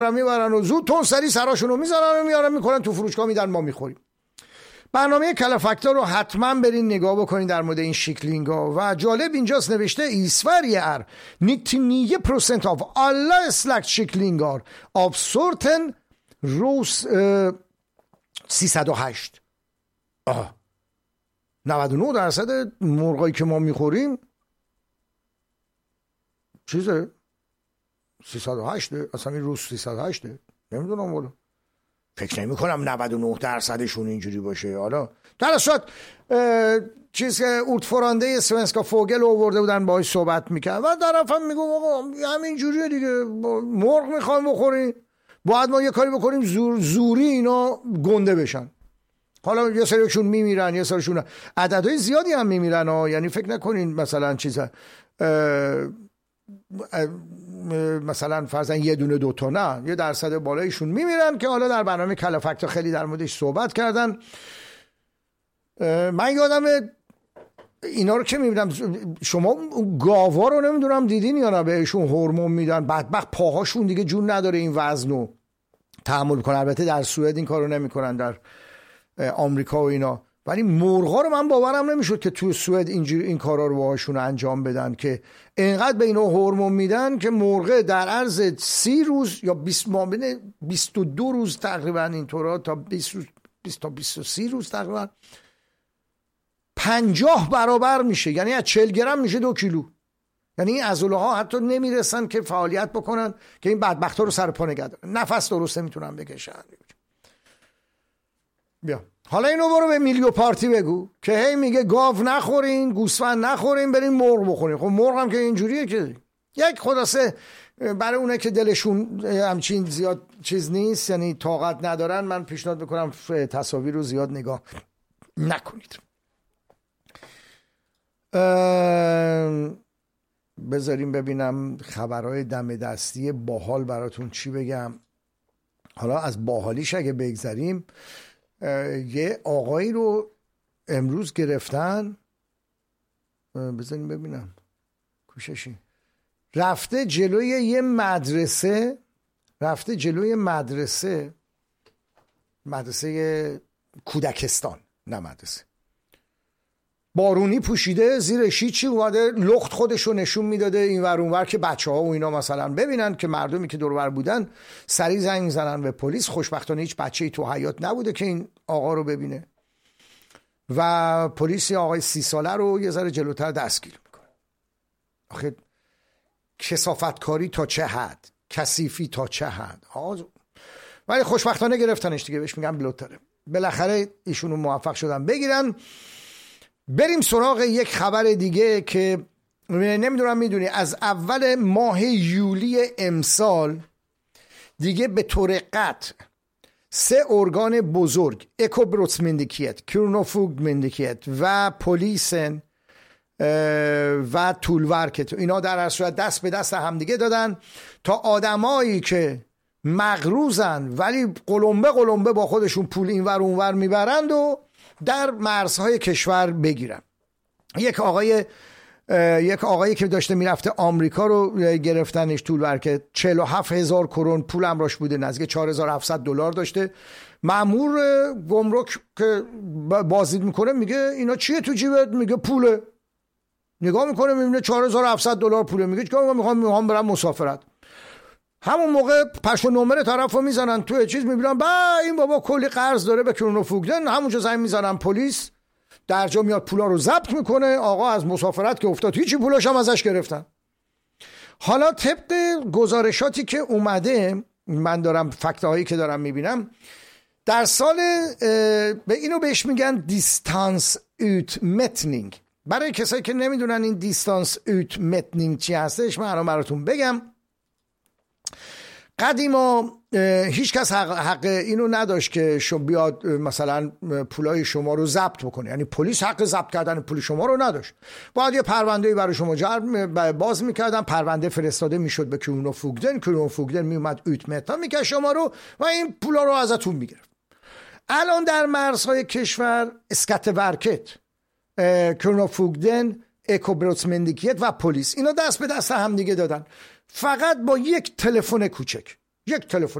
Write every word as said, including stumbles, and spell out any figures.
میبرن و زود تون سری سراشون رو میزنن و میارن میکنن تو فروشگاه میدن ما میخوریم. برنامه کلافکتا رو حتما برین نگاه بکنین در مورد این شیکلینگا. و جالب اینجاست نوشته i Sverige är nittionio procent av alla slaktkycklingar av sorten ros سیصد و هشت. آه نود و نه درصد مرغایی که ما میخوریم چیزه سیصد و هشت. اصلا این روس سیصد و هشت نمیدونم والا، فکر نمی کنم نود و نه درصدشون اینجوری باشه. حالا در اصل چیز که اورتفورانده سوئنسکا فوگل آورده بودن باهاش صحبت میکرد و طرفم میگم آقا همین جوریه دیگه، مرغ میخوایم بخوریم باید ما یه کاری بکنیم زور زوری اینا گنده بشن. حالا یه سریشون میمیرن یه سریشون عددهای زیادی هم میمیرن ها. یعنی فکر نکنین مثلا چیزا مثلا فرضاً یه دونه دوتا، نه یه درصد بالایشون میمیرن که حالا در برنامه کلافکتا خیلی در موردش صحبت کردن. من یادم اینا رو که میبینم، شما گاوا رو نمیدونم دیدین یا نه، بهشون هورمون میدن بدبخت پاهاشون دیگه جون نداره این وزنو تحمل کنه. البته در سوئد این کارو نمیکنن، در آمریکا و اینا، ولی مرغا رو من باورم نمیشد که تو سوئد اینجوری این کارا رو باهاشون انجام بدن که اینقدر به اینا هورمون میدن که مرغ در عرض سی روز یا بیست ماه بیست و دو روز تقریبا اینطورا تا بیست روز بیست تا بیست و سه روز تقریبا پنجاه برابر میشه. یعنی از چهل گرم میشه دو کیلو. یعنی این عضله ها حتی نمیرسن که فعالیت بکنن که این بدبخت ها رو سر پا نگه دارن، نفس درست نمیتونن بکشن. بیا حالا اینو برو به میلیو پارتی بگو که هی میگه گاو نخورین، گوسفند نخورین، برین مرغ بخورین. خب مرغ هم که اینجوریه که یک خلاصه برای اونه که دلشون همچین زیاد چیز نیست، یعنی طاقت ندارن، من پیشنهاد میکنم تصاویر رو زیاد نگاه نکنید. بذاریم ببینم خبرهای دم دستی باحال براتون چی بگم. حالا از باحالیش اگه بگذاریم، یه آقایی رو امروز گرفتن، بذاریم ببینم کوششی، رفته جلوی یه مدرسه رفته جلوی مدرسه مدرسه کودکستان، نه مدرسه بارونی پوشیده، زیرش هیچی، اومده لخت خودشو نشون میداده این ور اون ور که بچه ها و اینا مثلا ببینن که مردمی که دور بر بودن سریع زنگ میزنن به پلیس. خوشبختانه هیچ بچه‌ای تو حیاط نبوده که این آقا رو ببینه و پلیس آقای سی ساله رو یه ذره جلوتر دستگیر میکنه. آخه کثافتکاری تا چه حد، کثیفی تا چه حد. ولی خوشبختانه گرفتنش دیگه، بهش میگم بلوتره. بالاخره ایشونو موفق شدن بگیرن. بریم سراغ یک خبر دیگه که نمیدونم میدونی از اول ماه یولی امسال دیگه به طور قطع سه ارگان بزرگ، اکوبروتسمندیکیت، کرونوفوگمندیکیت و پلیسن و تولورکت، اینا در صورت دست به دست همدیگه دادن تا آدمایی که مغروزن ولی قلمبه قلمبه با خودشون پول اینور اونور میبرند و در مرزهای کشور بگیرن. یک آقای یک آقایی که داشته میرفته آمریکا رو گرفتنش، تولورکت، چهل و هفت هزار کرون پول امراش بوده، نزدیک چهار هزار و هفتصد دلار داشته. مأمور گمرک که بازدید میکنه میگه اینا چیه تو جیبت؟ میگه پوله. نگاه میکنه میبینه چهار هزار و هفتصد دلار پوله. میگه چیکار میخوام میخوام برم مسافرت. همون موقع پشت نمره طرفو میزنن توی چیز، میبینن با این بابا کلی قرض داره به کرونوفوگدن، همونجا زنگ میزنن پلیس، درجا میاد پولا رو ضبط میکنه. آقا از مسافرت که افتاد هیچی، پولاش هم ازش گرفتن. حالا طبق گزارشاتی که اومده، من دارم فکت هایی که دارم میبینم، در سال به اینو بهش میگن دیستانس اوتمتنینگ. برای کسایی که نمیدونن این دیستانس اوتمتنینگ چی هستش، من الان براتون بگم. قدیما هیچ کس حق, حق اینو نداشت که شما بیاد مثلا پولای شما رو ضبط بکنه، یعنی پلیس حق ضبط کردن پول شما رو نداشت. باید یه پرونده‌ای برای شما جرم باز میکردن، پرونده فرستاده میشد به کرونوفوگدن، کرونوفوگدن میومد اوتمتا میکرد شما رو و این پولا رو ازتون میگرفت. الان در مرزهای کشور اسکاتورکت، کرونوفوگدن، اکوبروتسمندیکیت و پلیس اینا دست به دست هم دیگه دادن، فقط با یک تلفن کوچک. یک تلفن